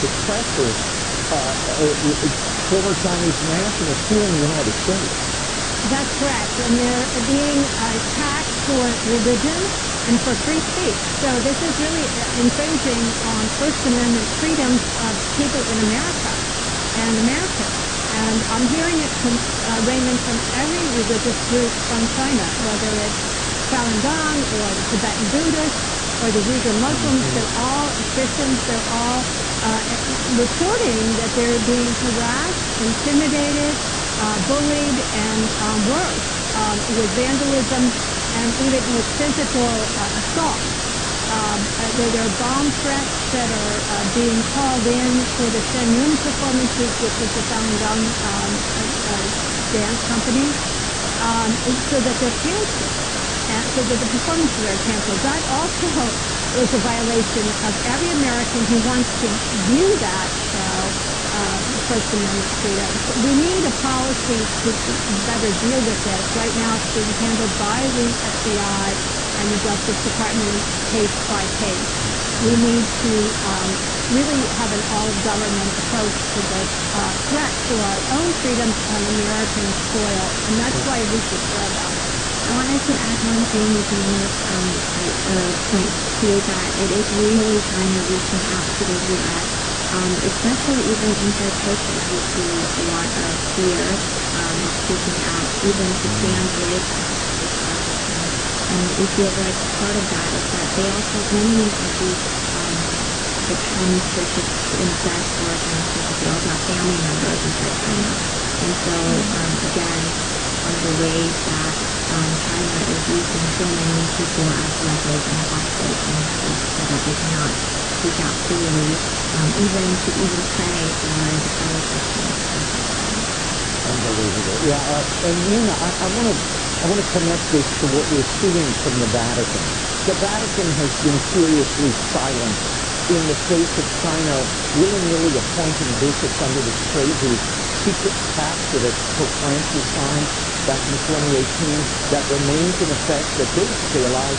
suppressive former Chinese nationalists here in the United States. That's correct, and they're being attacked for religion and for free speech. So this is really infringing on First Amendment freedoms of people in America and Americans. And I'm hearing it from Raymond, from every religious group from China, whether it's Falun Gong or the Tibetan Buddhists or the Uyghur Muslims. They're all Christians. They're all reporting that they're being harassed, intimidated, bullied, and worse, with vandalism and even with physical assault. There are bomb threats that are being called in for the Shenyun performances, which is the Falun Gong dance company, so that they're canceled, and so that the performances are canceled. That also is a violation of every American who wants to view that show, First Amendment freedom. We need a policy to better deal with this. Right now it's being handled by the FBI and the Justice Department case by case. We need to really have an all-government approach to this threat to our own freedoms on American soil, and that's why we should care about it. I wanted to add one thing within this point too, that it is really China reaching out to the U.S., especially even inside churches. We see a lot of fear speaking out, even to stand with and we feel like part of that is that they also, many of these the Chinese churches in the West or Chinese churches, they also have family members inside China. And so again, one of the ways that China is using so many people as leverage and hostage, and so that they cannot speak out freely, even pray for the fellow Christians. Unbelievable. Yeah, and Nina, I want to connect this to what we're seeing from the Vatican. The Vatican has been curiously silent in the face of China willy-nilly appointing bishops under this crazy secret pact that Pope Francis signed back in 2018 that remains in effect, that basically allows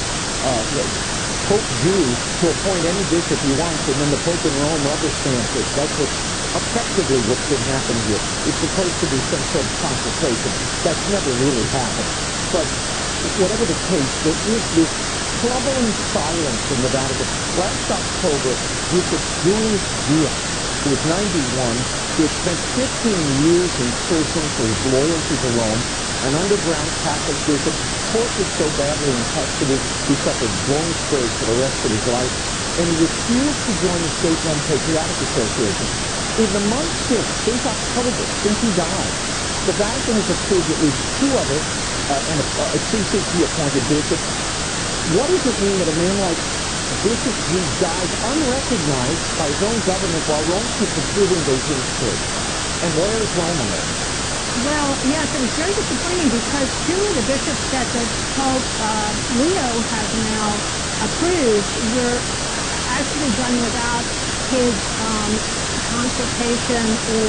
Pope Jews to appoint any bishop he wants, and then the Pope in Rome rubber stamps it. That's effectively what's been happening here. It's supposed to be some sort of consultation. That's never really happened. But whatever the case, there is this troubling silence in the Vatican. Last October, Bishop Julius Diaz, who was 91, he had spent 15 years in prison for his loyalty to Rome, an underground Catholic bishop, tortured so badly in custody, he suffered bone spurs for the rest of his life, and he refused to join the State-run Patriotic Association. In the months since October, since he died, the Vatican has approved at least 2 other CCP-appointed bishops. What does it mean that a man like Bishop G dies unrecognized by his own government while Rome keeps approving Beijing's church? And where is Rome on it? Well, yes, it was very disappointing because 2 of the bishops that the Pope Leo has now approved were actually done without his consultation or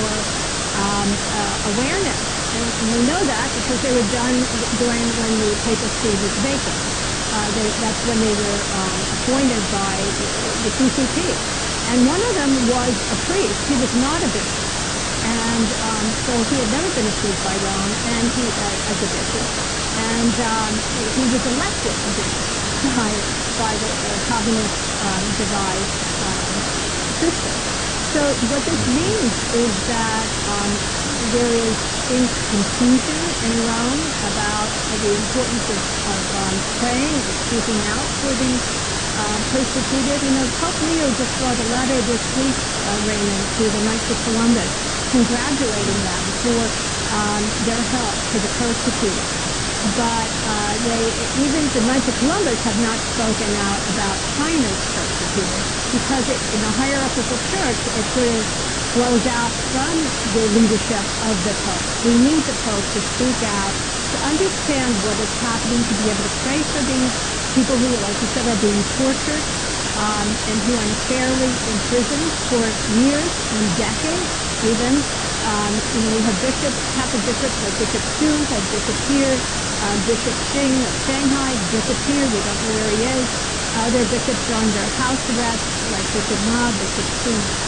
awareness. And we know that because they were done during when the papacy was vacant. That's when they were appointed by the CCP. And one of them was a priest. He was not a bishop. And so he had never been approved by Rome and he as a bishop. And he was elected a bishop by the communist devised system. So what this means is that there is confusion in Rome about the importance of praying and speaking out for the persecuted. You know, Pope Leo just wrote a letter this week, Raymond, to the Knights of Columbus, congratulating them for their help to the persecuted. But even the Knights of Columbus have not spoken out about China's persecuted because in the hierarchical church, it sort of flows out from the leadership of the Pope. We need the Pope to speak out, to understand what is happening, to be able to pray for these people who, like you said, are being tortured and who are unfairly imprisoned for years and decades even. We have bishops, Catholic bishops like Bishop Su has disappeared. Bishop Xing of Shanghai disappeared. We don't know where he is. Other bishops are under house arrest, like Bishop Ma, Bishop Su Kai,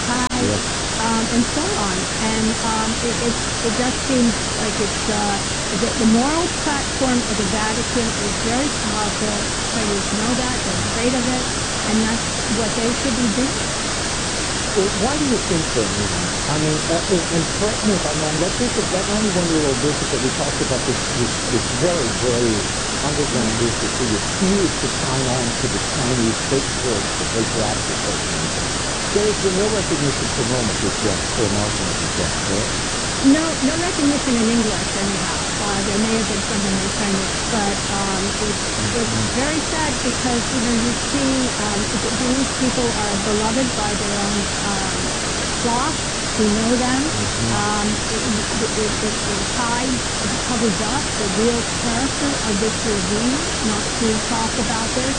and so on. And it just seems like the moral platform of the Vatican is very powerful. Chinese know that, they're afraid of it, and that's what they should be doing. Well, why do you think so, Nina? I mean, and correct me if I'm wrong, that 91-year-old bishop that we talked about, this very brave underground bishop who refused to sign on to the Chinese state church, the Patriotic Association, there has been no recognition from Rome of his death, or marking of his death, correct? No recognition in English, anyhow. There may have been something in Chinese, but it's very sad because, you see, these people are beloved by their own flock who know them. It hides, it covers up the real character of this regime, not to talk about this.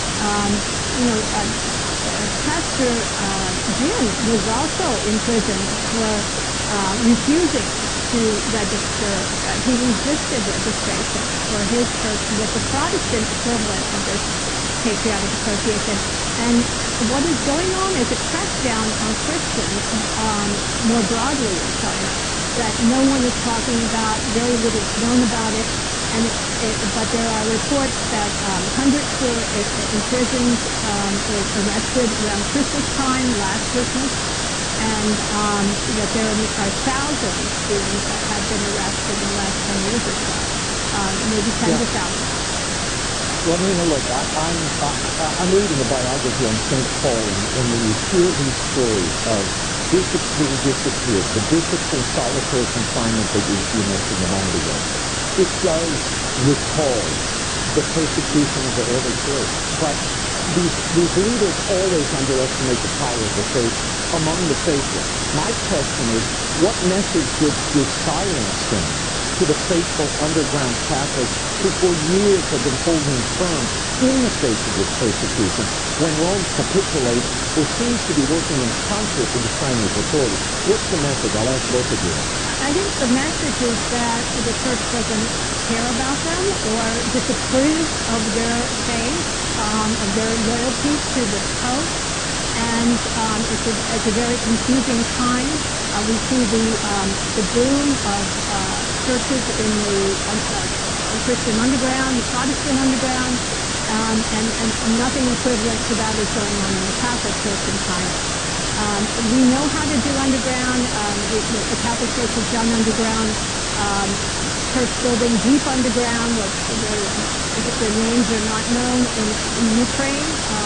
Pastor Jin was also imprisoned for refusing to register. He resisted registration for his church with the Protestant equivalent of this Patriotic Association. And what is going on is a crackdown on Christians more broadly in China that no one is talking about, very little is known about it. But there are reports that hundreds were imprisoned or arrested around Christmas time, last Christmas, and that there are thousands who have been arrested in the last 10 years or so, maybe tens of thousands. Well, Nina, look, I'm reading a biography on St. Paul, and when you hear these stories of bishops being disappeared, the bishops in solitary confinement that you mentioned a moment ago, it does recall the persecution of the early church. But these leaders always underestimate the power of the faith among the faithful. My question is, what message does silence send to the faithful underground Catholics who for years have been holding firm in the face of this persecution when Rome capitulates or seems to be working in concert with the Chinese authorities? What's the message? I'll ask both of you. I think the message is that the church doesn't care about them or disapprove of their faith, of their loyalty to the Pope. And it's a very confusing time. We see the boom of churches in the Christian underground, the Protestant underground, and nothing equivalent to that is going on in the Catholic Church in China. We know how to do underground. The Catholic Church has done underground church building deep underground, which their names are not known in Ukraine,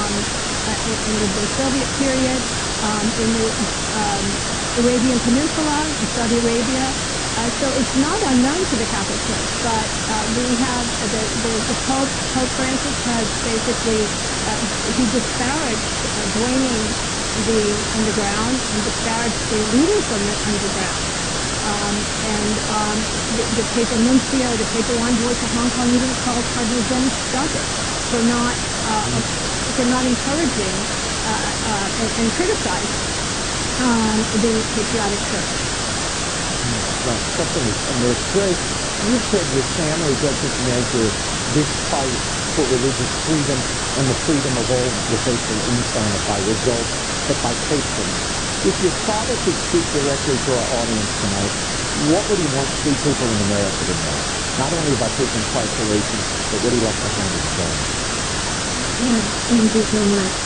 in the Soviet period, in the Arabian Peninsula, in Saudi Arabia. So it's not unknown to the Catholic Church, but we have the Pope Francis has basically he disparaged joining the underground and disparaged the leaders of the underground. The papal nuncio, the papal envoy to Hong Kong, even called Cardinal Zen stubborn for not encouraging and criticizing the patriotic church. Right, something is, it's great. You said your family doesn't measure this fight for religious freedom and the freedom of all the faithful in China by results, but by faithfulness. If your father could speak directly to our audience tonight, what would he want free people in America to know? Not only about taking preparation, but what he left behind in his own. Yeah, thank you so much.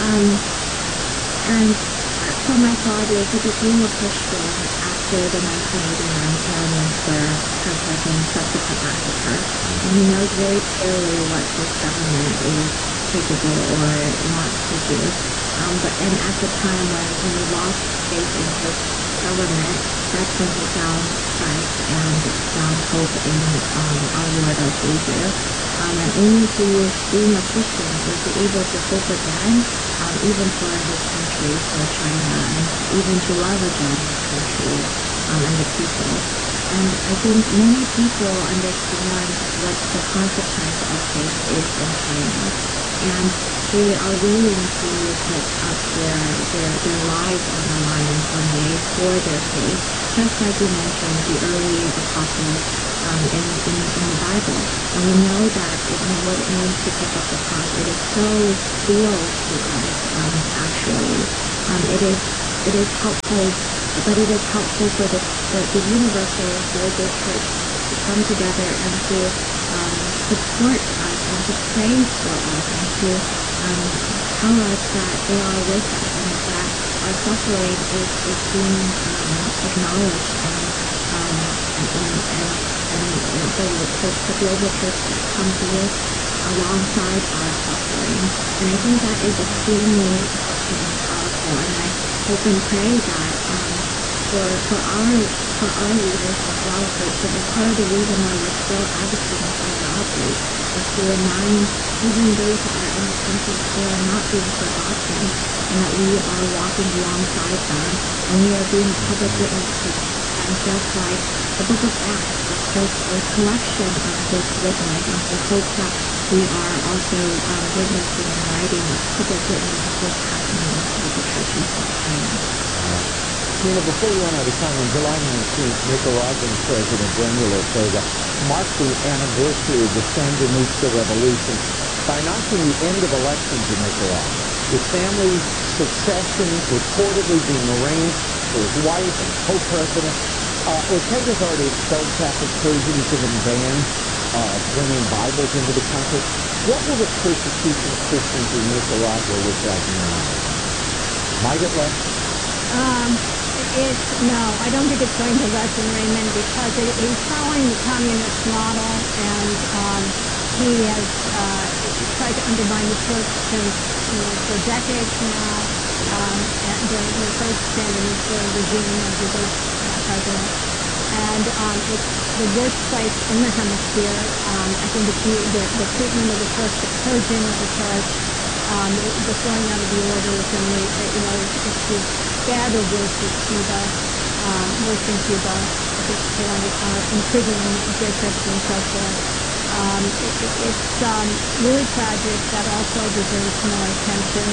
And for my father, he became a Christian after the 1989 Tiananmen Square protest and subsequent massacre. And he knows very clearly what this government is capable or wants to do. And at the time when he lost faith in his government, that's when he found Christ and found hope in our Lord, our Savior. And only through being a Christian was he able to hope again, even for his country, for China, and even to love again his country and the people. And I think many people understand what the consequence of faith is in China. And they are willing to put up their lives on the line in some way for their faith, just like you mentioned, the early apostles in the Bible. And we know that what it means to pick up the cross, it is so real to us, actually. It is it is helpful, but it is helpful for the universal global church to come together and to support us and to pray for us and to tell us that they are with us and that our suffering is being acknowledged and the global church comes with alongside our suffering. And I think that is extremely important and powerful. And I hope and pray that for our leaders as well, for the part of the reason why we're still advocating so loudly is to remind even those who are in the country that they are not being forgotten and that we are walking alongside them and we are being public witnesses. And just like the book of Acts is just a collection of this witness, and I hope that we are also witnessing and writing a public witness of what's happening with the churches of China. Nina, before we run out of time, on July 19th, Nicaraguan President Daniel Ortega marked the anniversary of the Sandinista Revolution by announcing the end of elections in Nicaragua, with family succession reportedly being arranged for his wife and co-president. Ortega's already expelled Catholic clergy. He's even banned bringing Bibles into the country. What will the persecution of Christians in Nicaragua look like now? Might it lessen? No, I don't think it's going to lessen, Raymond, because he's following the communist model, and he has tried to undermine the church since, for decades now, during the first Sandinista regime as the first president. And it's the worst place in the hemisphere. I think the treatment of the church, the purging of the church, the throwing out of the orders, and it's as bad or worse as Cuba, worse than Cuba at this point, imprisoning bishops and so forth. It's really tragic. That also deserves more attention.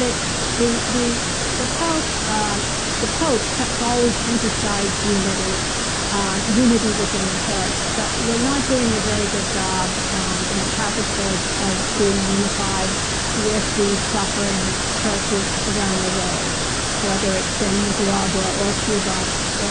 The Pope has always emphasized unity within the church, but we're not doing a very good job in the Catholic Church of being unified with the suffering churches around the world, whether it's in Nicaragua or Cuba or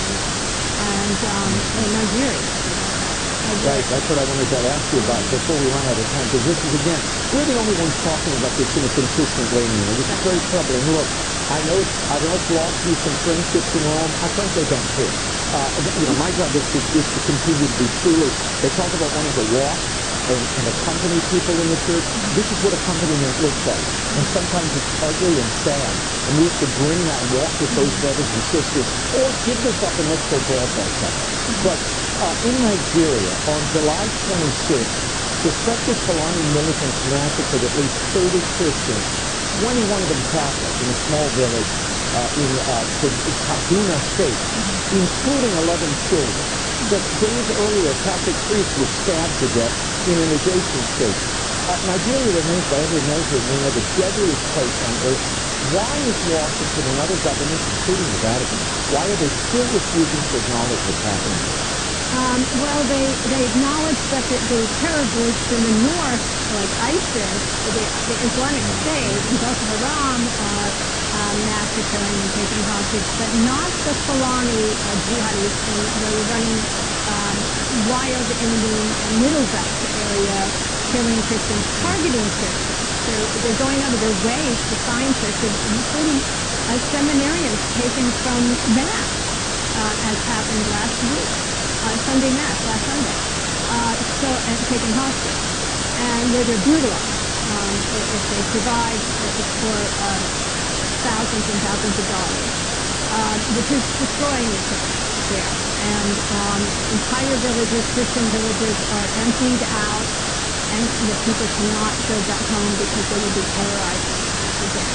in Nigeria. Right, that's what I wanted to ask you about before we run out of time, because this is, again, we're the only ones talking about this in a consistent way, Nina, which is very troubling. Look, I know it's lost me some friendships in Rome. I frankly don't care. My job is to continue to be truly, they talk about wanting to walk and accompany people in the church. This is what accompaniment looks like. And sometimes it's ugly and sad. And we have to bring that walk with those brothers and sisters, or give this up and let's go golf on something. But in Nigeria, on July 26th, suspected Fulani militants massacred at least 30 Christians, 21 of them Catholic, in a small village in Kaduna State, including 11 children. But days earlier, a Catholic priest was stabbed to death in an adjacent state. Nigeria remains, by every measure, the deadliest place on earth. Why is Washington and other governments, including the Vatican, why are they still refusing to acknowledge what's happening there? Well, they acknowledge that the terror groups in the north, like ISIS, the Islamic State, and Boko Haram are massacring and taking hostage, but not the Fulani jihadists, and they're running wild in the Middle Belt area, killing Christians, targeting Christians. They're going out of their way to find Christians, including seminarians taken from Mass, as happened last week. Sunday Mass last Sunday, and taken hostage, and where they're brutalized. If they survive, it's for thousands and thousands of dollars, which is destroying the church there. And entire villages, Christian villages, are emptied out, and the people cannot go back home because they will be terrorized again.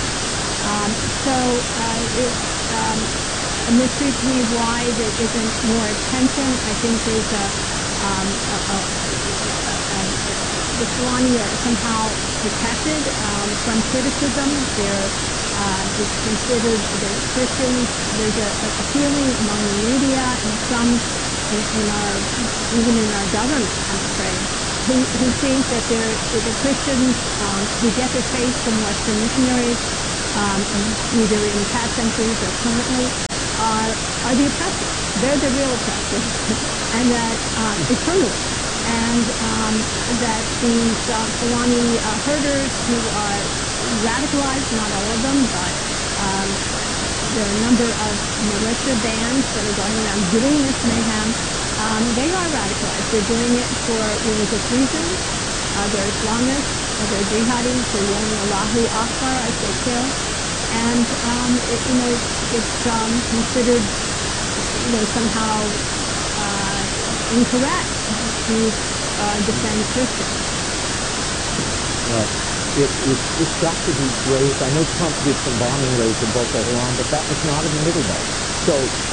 It's a mystery to me why there isn't more attention. I think there's the Fulani are somehow protected from criticism. It's considered that Christians, there's a feeling among the media and some even in our government, I'm afraid, who think that the Christians who get their faith from Western missionaries either in past centuries or currently, are the oppressors. They're the real oppressors, and that eternally. And that these Fulani herders who are radicalized, not all of them, but there are a number of militia bands that are going around doing this mayhem. They are radicalized. They're doing it for religious reasons. They're Islamists. They're jihadis. They're yelling Allahu Akbar as they kill. And it's considered somehow incorrect to defend Christians. Well, it's got to be raised. I know Trump did some bombing raids in Boko Haram, but that was not in the Middle Belt. So,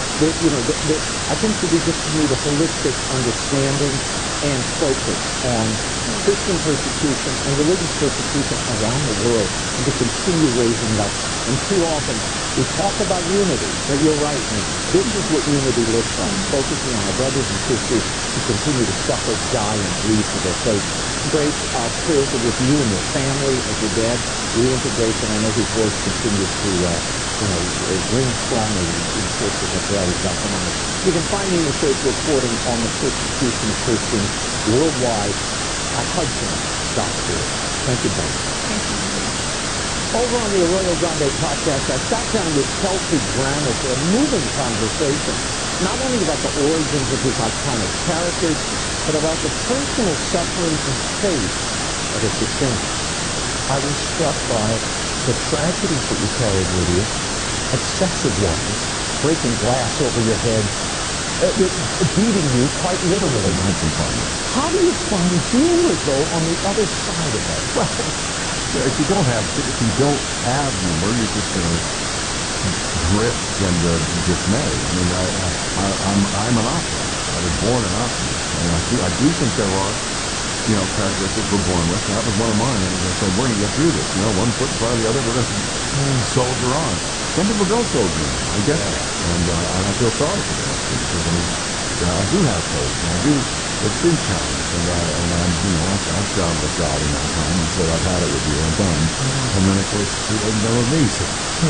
I think that we just need a holistic understanding and focus on Christian persecution and religious persecution around the world, and to continue raising it up. And too often, we talk about unity, but you're right, man. This is what unity looks like, focusing on our brothers and sisters who continue to suffer, die, and bleed for their faith. Grace, our prayers are with you and your family as your dad reintegrates, and I know his voice continues to ring strongly in course of what God has done for us. You can find me in the show's reporting on the persecution of Christians worldwide at Hudson.org. Thank you, brother. Thank you. Over on the Arroyo Grande podcast, I sat down with Kelsey Grammer for a moving conversation, not only about the origins of his iconic characters, but about the personal suffering and faith of his descendants. I was struck by the tragedies that you carried with you, excessive ones, breaking glass over your head, beating you quite literally. How do you find humor, though, on the other side of that? Well, if you don't have humor, you're just going to drift into dismay. I mean, I'm an optimist. I was born an optimist, and I do think there are, characteristics we're born with. That was one of mine. And as I said, we're going to get through this. One foot in front of the other, we're going to soldier on. Some people don't soldier on. I get that, and I feel sorry for them because I do have faith, and it's been challenged, and I've shouted with God in that time and said, I've had it with you, I'm done. And then, of course, he doesn't know of me, so.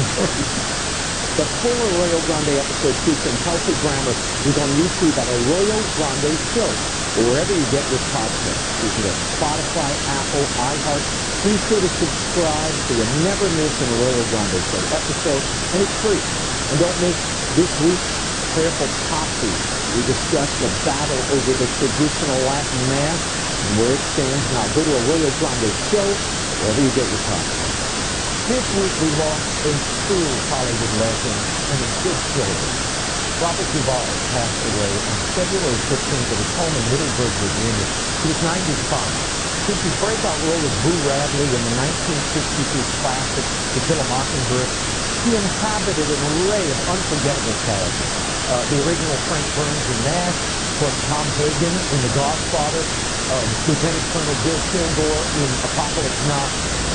The full Arroyo Grande episode featuring Kelsey Grammer is on YouTube at Arroyo Grande Show, or wherever you get your podcasts. You can get Spotify, Apple, iHeart. Be sure to subscribe so you never miss an Arroyo Grande Show episode, and it's free. And don't miss this week's Prayerful Posse. We discuss the battle over the traditional Latin Mass and where it stands now. Go to Arroyo Grande Show, wherever you get your podcasts. This week we lost a true Hollywood legend and a good killer. Robert Duvall passed away on February 15th at his home in Middleburg, Virginia. He was 95. Since his breakout role as Boo Radley in the 1962 classic To Kill a Mockingbird, he inhabited an array of unforgettable characters. The original Frank Burns in Nash, of course Tom Hagen in The Godfather, Lieutenant Colonel Bill Kilgore in Apocalypse Now,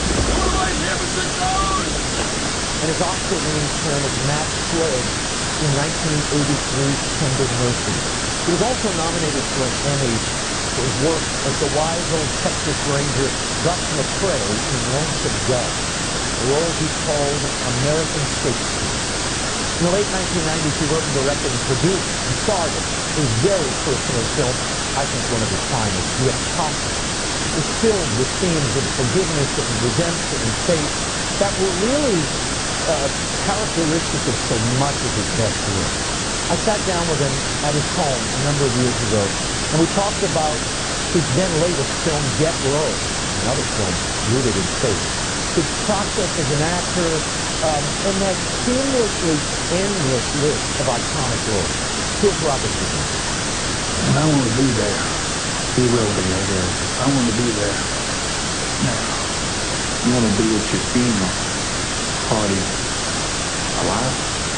and his Oscar-winning turn as Matt Sledge in 1983's Tender Mercy. He was also nominated for an Emmy for his work as the wise old Texas Ranger Gus McCrae in Lonesome Gus, a role he called American Shakespeare. In the late 1990s, he wrote and directed and produced and starred in a very personal film, I think one of his finest, The Apostle. It was filled with themes of forgiveness and redemption and faith that were really characteristic of so much of his best work. I sat down with him at his home a number of years ago, and we talked about his then latest film, Get Low, another film rooted in faith, his process as an actor, and that seamlessly endless list of iconic roles. Here's Robert Duvall. And I want to be there. He will be, I guess. I want to be there. Now, you want to be at your funeral party alive?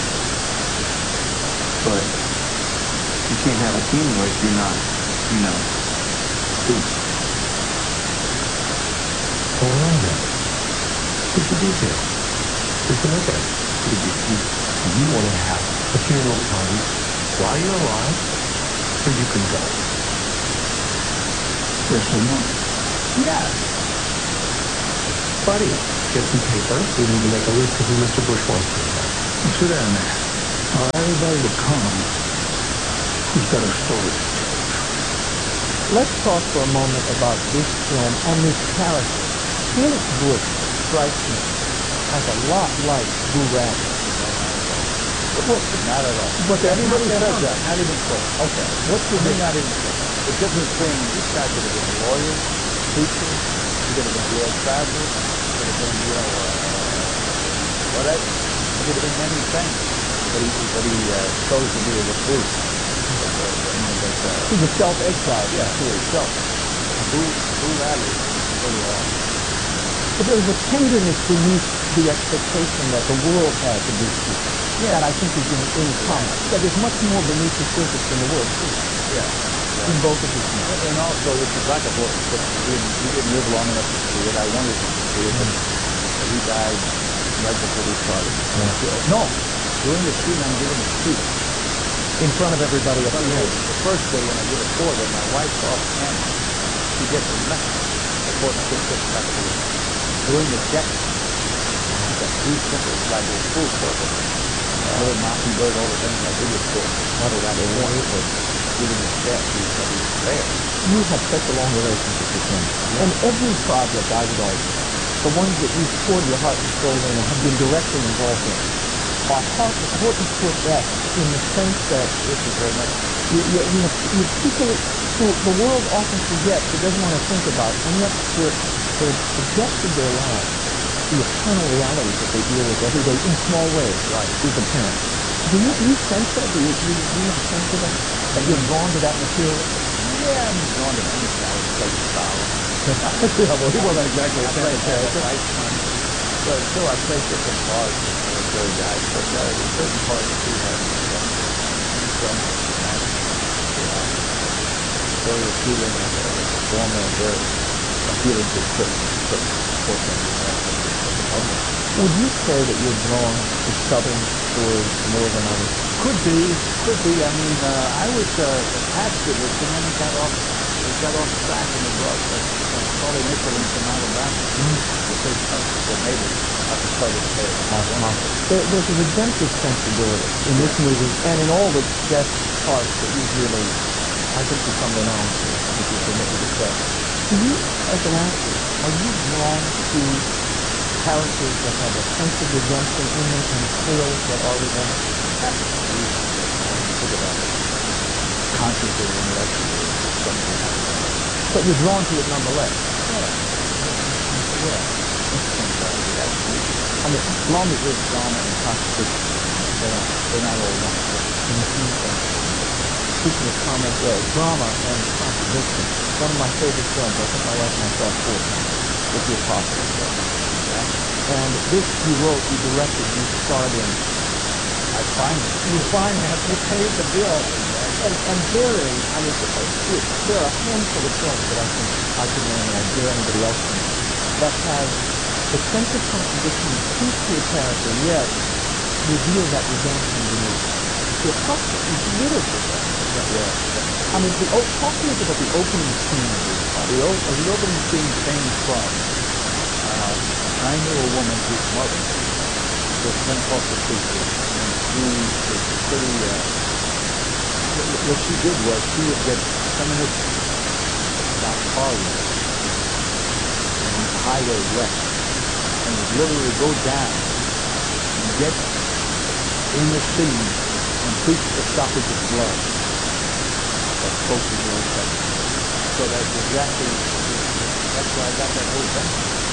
But you can't have a funeral if you're not, deceased. All right, then. Here's the detail. Just to look at it. You want to have a funeral party while you're alive, so you can go. Yes or no? Yes. Buddy, get some paper. We need to make a list of who Mr. Bush wants to attend. Sit down there. Everybody to come. Who's got a story to tell? Let's talk for a moment about this film and this character. Felix Bush strikes me as a lot like Boo Radley. Well, Not at all. but everybody says that. Not even close. Okay. What's the Maybe difference? not even close. The difference being this guy could have been a lawyer, teacher, he could have been a world traveler, he could have been, whatever. He could have been many things. But he chose to be a recruit. He's a self-exiled to himself. Boo Radley is a little off. But there's a tenderness beneath the expectation that the world has of these people that I think is in common. That there's much more beneath the surface than the world sees in both of these men. And also, this is like a book. He didn't live long enough to see it. I wanted him to see it, but he died right before we started. No, during the shooting, I'm giving a speech. In front of everybody up here. The first day when I did a tour, that my wife's off camera, she gets a message according to the factory. During the death, she got three symbols, like a full circle. Little mockingbird, all the things I did with tour. What that point was giving his death, he was there. You have such a long relationship with him. And every project, I would argue, the ones that you've poured your heart and soul in and have been directly involved in, are important to us in the sense that This is very much people who the world often forgets, it doesn't want to think about, and yet they're the depth of their lives, the eternal realities that they deal with every day in small ways, is apparent. Do you sense that? Do you have a sense of that? That you're drawn to that material? Yeah, I'm drawn to many guys, like Stalin. Well, he wasn't exactly a fan of character. But still, I play different parts with military guys, but there's certain parts that do have some very appealing as a performer, and very appealing to certain portion of the public. Would you say that you're drawn to Southern stories more than others? Could be. I mean, I was attached to this, and then it got off track in the book. Charlie Nicholson from Alabama. They made it like a Southern tale. There's a redemptive sensibility in this movie and in all the guest parts that you've really, I think, become renowned for, if you permit me to say. Do you, as an actor, are you drawn to characters that have a sense of redemption in them and tales that are redemptive? Consciously or intellectually, something happens. But you're drawn to it nonetheless. I mean, as long as there's drama and contradiction, they're not all one. Speaking of drama and contradiction, one of my favorite films, I think my wife and I saw it 4 times, was The Apostle. And this you wrote, you directed, you starred in. I financed. You financed, you paid the bill. And therein, I mean, there are a handful of films that I think I could name, and I dare anybody else to name, that have the sense of contradiction and speak to a character, yet reveal that redemption beneath. The Apostle is littered with that. I mean, talk to us about the opening scene of this. The opening scene came from, I knew a woman whose mother was a Pentecostal preacher, and she was pretty, what she did was she would get premonitions about car wrecks and highway wrecks, and would literally go down and get in the scene and preach the stoppage of blood that spoke to the Old Testament. So that's where I got that whole thing.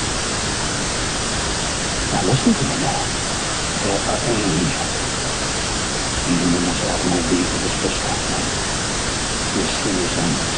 Now listen to me now. There are angels. Even in this automobile with this pistol. Your sin is on